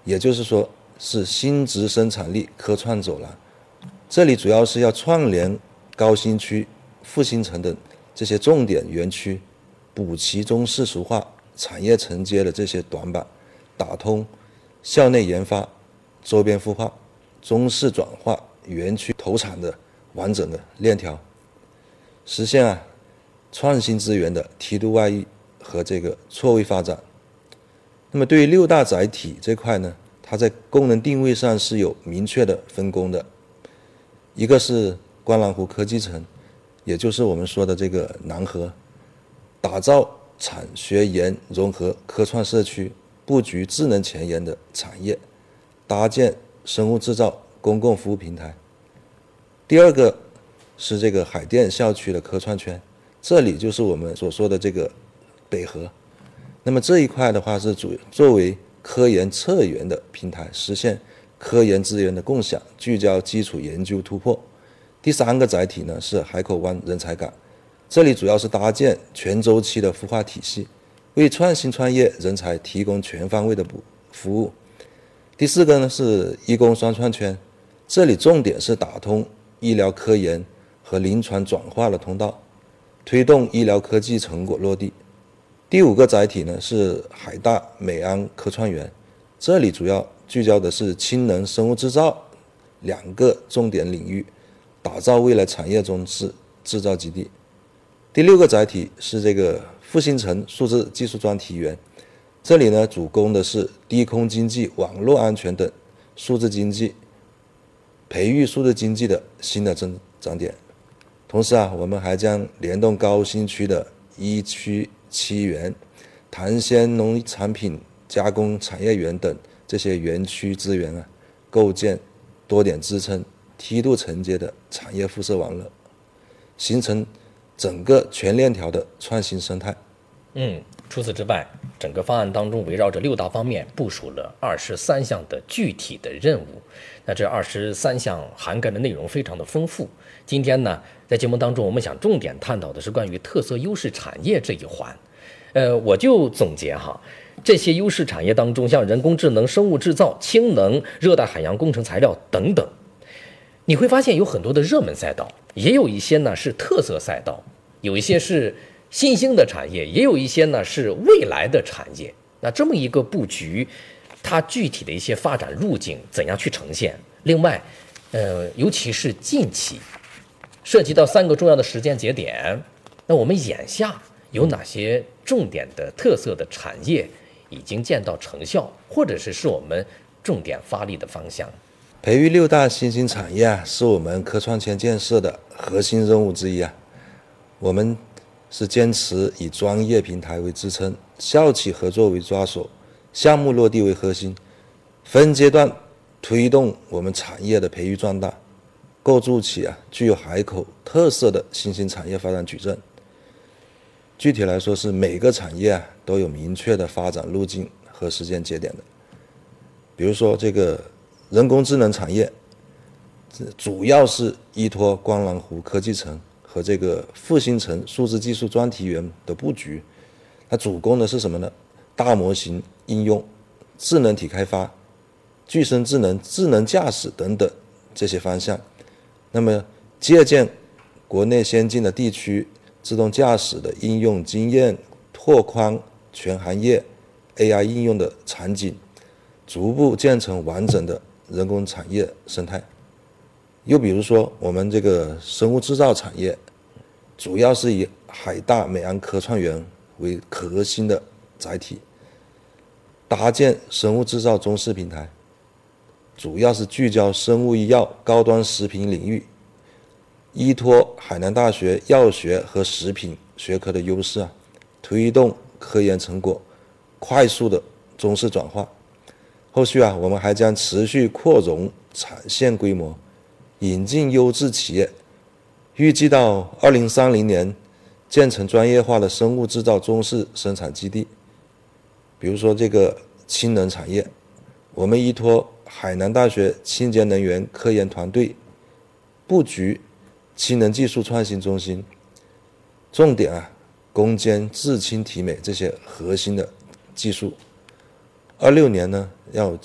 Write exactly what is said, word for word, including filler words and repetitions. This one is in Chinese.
也就是说是新质生产力科创走廊。这里主要是要串联高新区、复兴城等这些重点园区，补齐中式熟化产业承接的这些短板，打通校内研发、周边孵化、中式转化、园区投产的完整的链条，实现啊创新资源的梯度外溢和这个错位发展。那么对于六大载体这块呢，它在功能定位上是有明确的分工的。一个是观澜湖科技城，也就是我们说的这个南河，打造产学研融合科创社区，布局智能前沿的产业，搭建生物制造公共服务平台。第二个是这个海淀校区的科创圈，这里就是我们所说的这个北河。那么这一块的话是主作为科研策源的平台，实现科研资源的共享，聚焦基础研究突破。第三个载体呢是海口湾人才港，这里主要是搭建全周期的孵化体系，为创新创业人才提供全方位的服务。第四个呢是医工双创圈，这里重点是打通医疗科研和临床转化的通道，推动医疗科技成果落地。第五个载体呢是海大美安科创园，这里主要聚焦的是氢能生物制造两个重点领域，打造未来产业中是制造基地。第六个载体是这个复兴城数字技术专题园，这里呢主攻的是低空经济、网络安全等数字经济，培育数字经济的新的增长点。同时啊，我们还将联动高新区的一区七园、潭仙农产品加工产业园等这些园区资源啊，构建多点支撑、梯度承接的产业辐射网络，形成整个全链条的创新生态。 嗯，除此之外，整个方案当中围绕着六大方面部署了二十三项的具体的任务。那这二十三项涵盖的内容非常的丰富。今天呢，在节目当中，我们想重点探讨的是关于特色优势产业这一环。呃，我就总结哈，这些优势产业当中，像人工智能、生物制造、氢能、热带海洋工程材料等等，你会发现有很多的热门赛道，也有一些呢是特色赛道，有一些是新兴的产业，也有一些呢是未来的产业。那这么一个布局，它具体的一些发展路径怎样去呈现？另外，呃，尤其是近期涉及到三个重要的时间节点，那我们眼下有哪些重点的特色的产业已经见到成效，或者是是我们重点发力的方向？ 培育六大新兴产业啊，是我们科创圈建设的核心任务之一啊。我们是坚持以专业平台为支撑，校企合作为抓手，项目落地为核心，分阶段推动我们产业的培育壮大，构筑起啊具有海口特色的新兴产业发展矩阵。具体来说是每个产业啊都有明确的发展路径和时间节点的。比如说这个人工智能产业，主要是依托观澜湖科技城和这个复兴城数字技术专题园的布局，它主攻的是什么呢？大模型应用、智能体开发、具身智能、智能驾驶等等这些方向。那么借鉴国内先进的地区自动驾驶的应用经验，拓宽全行业 A I 应用的场景，逐步建成完整的人工产业生态。又比如说我们这个生物制造产业，主要是以海大美安科创园为核心的载体，搭建生物制造中式平台，主要是聚焦生物医药高端食品领域，依托海南大学药学和食品学科的优势啊，推动科研成果快速的中式转化。后续啊，我们还将持续扩容产线规模，引进优质企业，预计到二零三零年建成专业化的生物制造中式生产基地。比如说这个氢能产业，我们依托海南大学清洁能源科研团队，布局氢能技术创新中心，重点啊攻坚制氢提美这些核心的技术。二六年呢，要